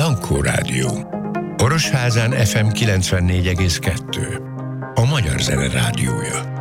Dankó Rádió. Orosházán FM 94,2. A Magyar Zene Rádiója.